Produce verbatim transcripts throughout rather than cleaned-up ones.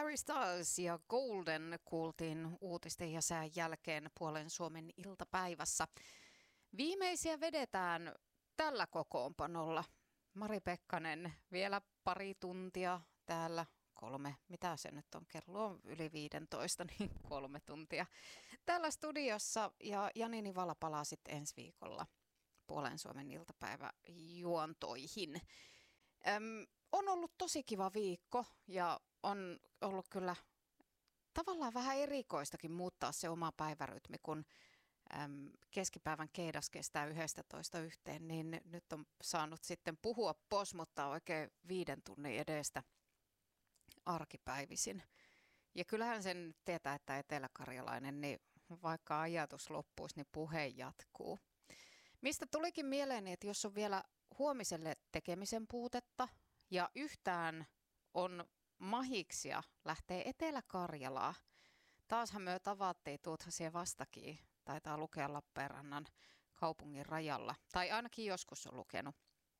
Harry Styles ja Golden kuultiin uutisten ja sään jälkeen Puolen Suomen iltapäivässä. Viimeisiä vedetään tällä kokoonpanolla. Mari Pekkanen vielä pari tuntia täällä. Kolme, mitä se nyt on, kello on yli viidentoista, niin kolme tuntia täällä studiossa. Ja Jani Nivala palaa sitten ensi viikolla Puolen Suomen iltapäiväjuontoihin. Öm, on ollut tosi kiva viikko ja on ollut kyllä tavallaan vähän erikoistakin muuttaa se oma päivärytmi, kun äm, keskipäivän keidas kestää yhdestätoista yhteen, niin nyt on saanut sitten puhua posmuttaa oikein viiden tunnin edestä arkipäivisin. Ja kyllähän sen tietää, että eteläkarjalainen, niin vaikka ajatus loppuisi, niin puhe jatkuu. Mistä tulikin mieleeni, että jos on vielä huomiselle tekemisen puutetta ja yhtään on mahiksia lähtee Etelä-Karjalaa. Taashan me tavattiin tuuthan siihen vastakin. Taitaa lukea Lappeenrannan kaupungin rajalla. Tai ainakin joskus on lukenut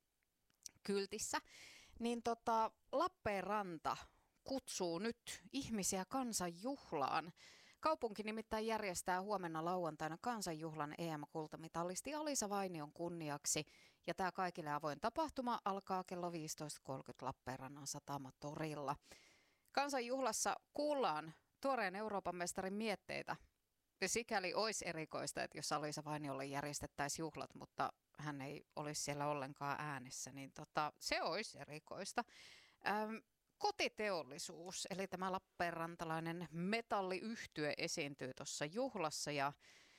kyltissä. Niin tota, Lappeenranta kutsuu nyt ihmisiä kansanjuhlaan. Kaupunki nimittäin järjestää huomenna lauantaina kansanjuhlan E M-kultamitalisti Alisa Vainion kunniaksi. Ja tämä kaikille avoin tapahtuma alkaa kello viisitoista kolmekymmentä Lappeenrannan satamatorilla. Kansanjuhlassa kuullaan tuoreen Euroopan mestarin mietteitä. Ja sikäli olisi erikoista, että jos Alisa Vainiolle järjestettäisiin juhlat, mutta hän ei olisi siellä ollenkaan äänessä, niin tota, se olisi erikoista. Ähm, Kotiteollisuus, eli tämä lappeenrantalainen metalliyhtye esiintyy tuossa juhlassa ja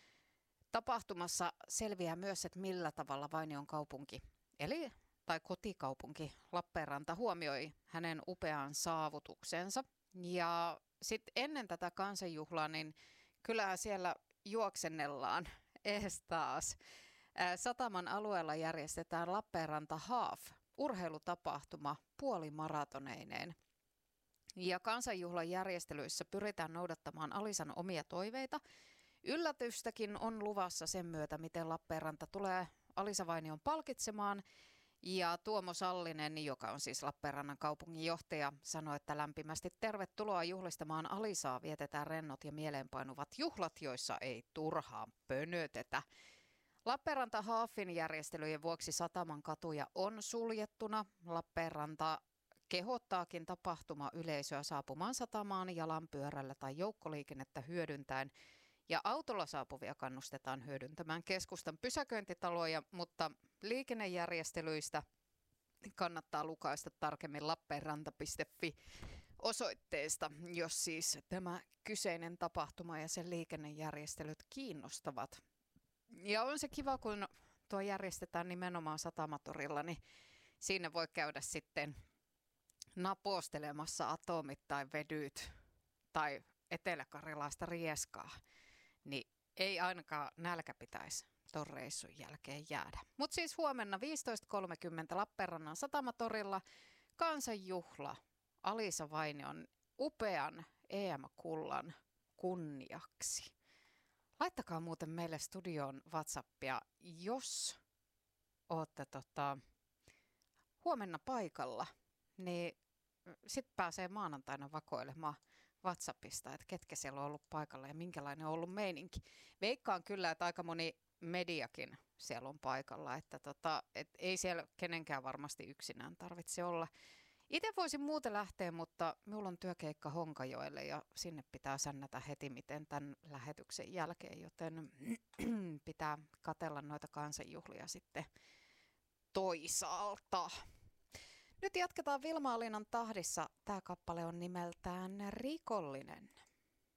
tapahtumassa selviää myös, että millä tavalla Vainion kaupunki, eli tai kotikaupunki Lappeenranta huomioi hänen upean saavutuksensa. Ja sitten ennen tätä kansanjuhlaa, niin kyllä siellä juoksennellaan ees taas. Sataman alueella järjestetään Lappeenranta Half urheilutapahtuma puolimaratoneineen. Ja kansanjuhlan järjestelyissä pyritään noudattamaan Alisan omia toiveita. Yllätystäkin on luvassa sen myötä, miten Lappeenranta tulee Alisa Vainion palkitsemaan. Ja Tuomo Sallinen, joka on siis Lappeenrannan kaupunginjohtaja, sanoi, että lämpimästi tervetuloa juhlistamaan Alisaa. Vietetään rennot ja mieleenpainuvat juhlat, joissa ei turhaan pönötetä. Lappeenranta Haafin järjestelyjen vuoksi Sataman katuja on suljettuna. Lappeenranta kehottaakin tapahtuma-yleisöä saapumaan satamaan jalanpyörällä tai joukkoliikennettä hyödyntäen. Ja autolla saapuvia kannustetaan hyödyntämään keskustan pysäköintitaloja, mutta liikennejärjestelyistä kannattaa lukaista tarkemmin lappeenranta piste fi osoitteesta, jos siis tämä kyseinen tapahtuma ja sen liikennejärjestelyt kiinnostavat. Ja on se kiva, kun tuo järjestetään nimenomaan Satamatorilla, niin siinä voi käydä sitten napostelemassa atomit tai vedyt tai eteläkarjalaista rieskaa. Niin ei ainakaan nälkä pitäisi ton reissun jälkeen jäädä. Mutta siis huomenna viisitoista kolmekymmentä Lappeenrannan Satamatorilla kansanjuhla Alisa Vainion upean E M-kullan kunniaksi. Laittakaa muuten meille studioon WhatsAppia, jos ootte tota, huomenna paikalla, niin sitten pääsee maanantaina vakoilemaan WhatsAppista, että ketkä siellä on ollut paikalla ja minkälainen on ollut meininki. Veikkaan kyllä, että aika moni mediakin siellä on paikalla, että tota, et ei siellä kenenkään varmasti yksinään tarvitse olla. Itse voisin muuten lähteä, mutta minulla on työkeikka Honkajoelle ja sinne pitää sännätä heti miten tämän lähetyksen jälkeen, joten pitää katsella noita kansanjuhlia sitten toisaalta. Nyt jatketaan Vilma Alinan tahdissa. Tämä kappale on nimeltään Rikollinen.